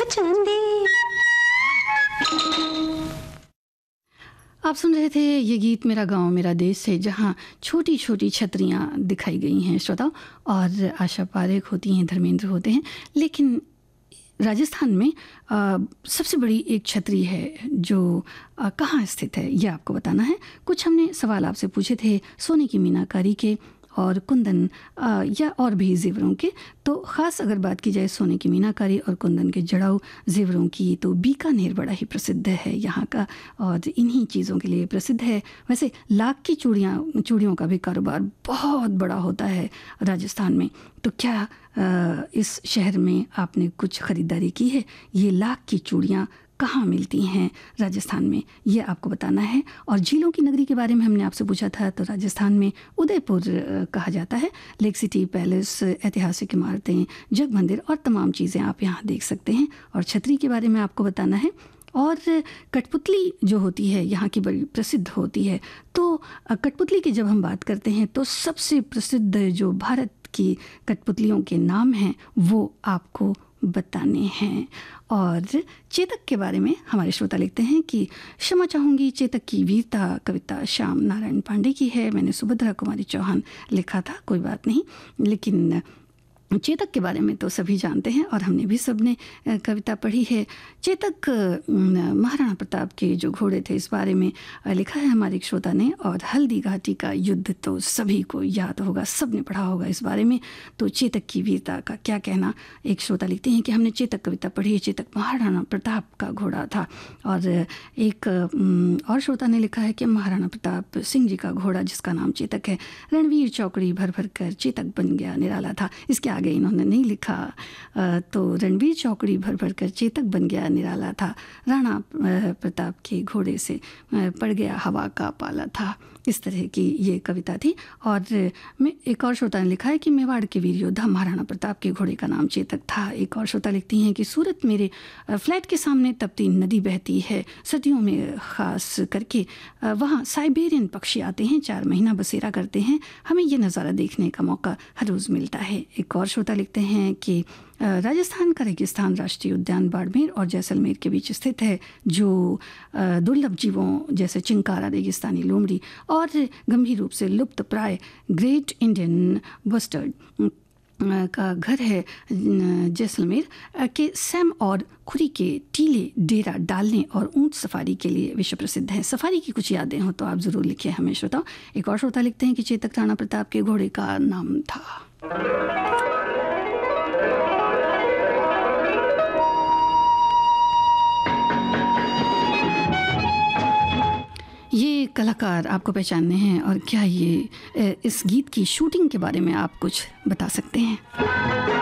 चांदी। आप सुन रहे थे ये गीत मेरा गांव मेरा देश से, जहां छोटी छोटी छतरियां दिखाई गई हैं श्रोताओं, और आशा पारेख होती हैं, धर्मेंद्र होते हैं। लेकिन राजस्थान में सबसे बड़ी एक छतरी है जो कहाँ स्थित है, ये आपको बताना है। कुछ हमने सवाल आपसे पूछे थे सोने की मीनाकारी के और कुंदन या और भी जेवरों के। तो ख़ास अगर बात की जाए सोने की मीनाकारी और कुंदन के जड़ाऊ जेवरों की, तो बीकानेर बड़ा ही प्रसिद्ध है यहाँ का, और इन्हीं चीज़ों के लिए प्रसिद्ध है। वैसे लाख की चूड़ियों का भी कारोबार बहुत बड़ा होता है राजस्थान में। तो क्या इस शहर में आपने कुछ ख़रीदारी की है? ये लाख की चूड़ियाँ कहाँ मिलती हैं राजस्थान में, ये आपको बताना है। और झीलों की नगरी के बारे में हमने आपसे पूछा था, तो राजस्थान में उदयपुर कहा जाता है। लेक सिटी पैलेस, ऐतिहासिक इमारतें, जग मंदिर और तमाम चीज़ें आप यहाँ देख सकते हैं। और छतरी के बारे में आपको बताना है। और कठपुतली जो होती है यहाँ की बड़ी प्रसिद्ध होती है। तो कठपुतली की जब हम बात करते हैं तो सबसे प्रसिद्ध जो भारत की कठपुतलियों के नाम हैं वो आपको बताने हैं। और चेतक के बारे में हमारे श्रोता लिखते हैं कि क्षमा चाहूँगी, चेतक की वीरता कविता श्याम नारायण पांडे की है। मैंने सुभद्रा कुमारी चौहान लिखा था, कोई बात नहीं। लेकिन चेतक के बारे में तो सभी जानते हैं और हमने भी सबने कविता पढ़ी है। चेतक महाराणा प्रताप के जो घोड़े थे इस बारे में लिखा है हमारे एक श्रोता ने। और हल्दी घाटी का युद्ध तो सभी को याद होगा, सबने पढ़ा होगा इस बारे में। तो चेतक की वीरता का क्या कहना, एक श्रोता लिखते हैं कि हमने चेतक कविता पढ़ी है, चेतक महाराणा प्रताप का घोड़ा था। और एक और श्रोता ने लिखा है कि महाराणा प्रताप सिंह जी का घोड़ा जिसका नाम चेतक है, रणवीर चौकड़ी भर भर कर चेतक बन गया निराला था। इसके आगे इन्होंने नहीं लिखा। तो रणवीर चौकड़ी भर भर कर चेतक बन गया निराला था, राणा प्रताप के घोड़े से पड़ गया हवा का पाला था। इस तरह की ये कविता थी। और एक और श्रोता ने लिखा है कि मेवाड़ के वीर योद्धा महाराणा प्रताप के घोड़े का नाम चेतक था। एक और श्रोता लिखती हैं कि सूरत मेरे फ्लैट के सामने तपती नदी बहती है, सर्दियों में ख़ास करके वहाँ साइबेरियन पक्षी आते हैं, 4 महीना बसेरा करते हैं, हमें ये नज़ारा देखने का मौका हर रोज़ मिलता है। एक और श्रोता लिखते हैं कि राजस्थान का रेगिस्तान राष्ट्रीय उद्यान बाड़मेर और जैसलमेर के बीच स्थित है, जो दुर्लभ जीवों जैसे चिंकारा, रेगिस्तानी लोमड़ी और गंभीर रूप से लुप्त प्राय ग्रेट इंडियन बस्टर्ड का घर है। जैसलमेर के सैम और खुरी के टीले डेरा डालने और ऊंट सफारी के लिए विश्व प्रसिद्ध है। सफारी की कुछ यादें हो तो आप ज़रूर लिखिए हमें श्रोताओं। एक और श्रोता लिखते हैं कि चेतक राणा प्रताप के घोड़े का नाम था। ये कलाकार आपको पहचानने हैं, और क्या ये इस गीत की शूटिंग के बारे में आप कुछ बता सकते हैं?